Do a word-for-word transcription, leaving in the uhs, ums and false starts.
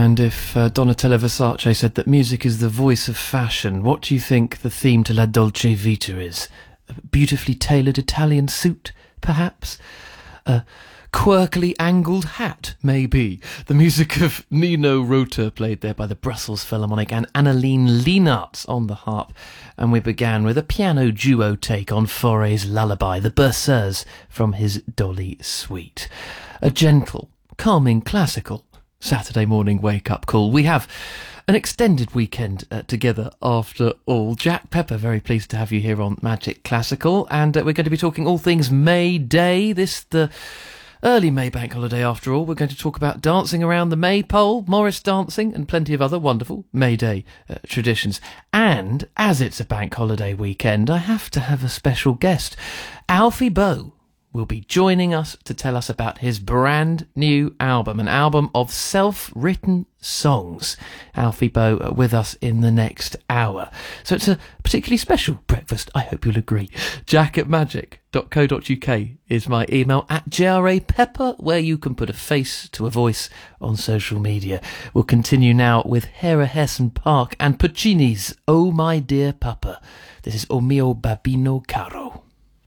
And if uh, Donatella Versace said that music is the voice of fashion, what do you think the theme to La Dolce Vita is? A beautifully tailored Italian suit, perhaps? A quirkily angled hat, maybe? The music of Nino Rota, played there by the Brussels Philharmonic, and Anneleen Lienarts on the harp. And we began with a piano duo take on Fauré's lullaby, the Berceuse, from his Dolly Suite. A gentle, calming, classical Saturday morning wake-up call. We have an extended weekend uh, together after all. Jack Pepper, very pleased to have you here on Magic Classical, and uh, we're going to be talking all things May Day, this the early May bank holiday after all. We're going to talk about dancing around the maypole, Morris dancing, and plenty of other wonderful May Day uh, traditions. And as it's a bank holiday weekend, I have to have a special guest. Alfie Boe will be joining us to tell us about his brand new album, an album of self-written songs. Alfie Boe with us in the next hour. So it's a particularly special breakfast, I hope you'll agree. Jack at magic dot co dot uk is my email, at J R A Pepper, where you can put a face to a voice on social media. We'll continue now with Hera Hessen Park and Puccini's Oh My Dear Papa. This is O Mio Babino Caro.